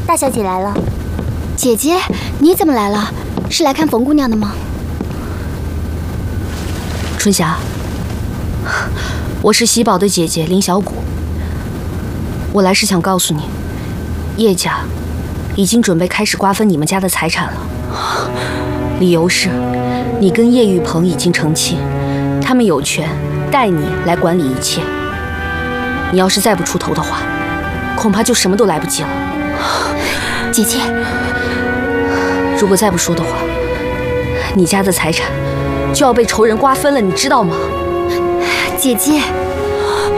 大小姐来了。 姐姐，你怎么来了？是来看冯姑娘的吗？ 春霞，我是喜宝的姐姐林小谷。我来是想告诉你，叶家已经准备开始瓜分你们家的财产了。理由是，你跟叶玉鹏已经成亲，他们有权代你来管理一切。你要是再不出头的话，恐怕就什么都来不及了。 姐姐， 如果再不说的话，你家的财产就要被仇人瓜分了，你知道吗？ 姐姐。